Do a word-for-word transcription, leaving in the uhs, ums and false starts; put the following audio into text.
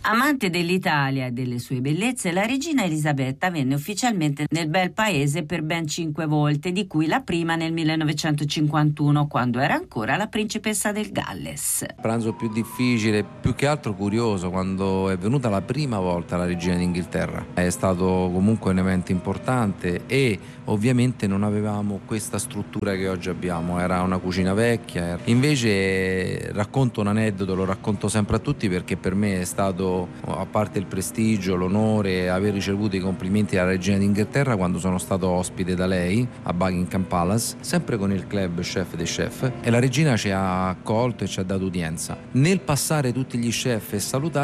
Amante dell'Italia e delle sue bellezze, la regina Elisabetta venne ufficialmente nel bel paese per ben cinque volte, di cui la prima nel millenovecentocinquantuno, quando era ancora la principessa del Galles. Pranzo più difficile, più che altro curioso, quando è venuta la prima volta la regina d'Inghilterra. È stato comunque un evento importante e ovviamente non avevamo questa struttura che oggi abbiamo, era una cucina vecchia. Invece racconto un aneddoto, lo racconto sempre a tutti perché per me è stato, a parte il prestigio, l'onore, aver ricevuto i complimenti dalla regina d'Inghilterra quando sono stato ospite da lei a Buckingham Palace, sempre con il club Chef dei Chef, e la regina ci ha accolto e ci ha dato udienza. Nel passare tutti gli chef e salutare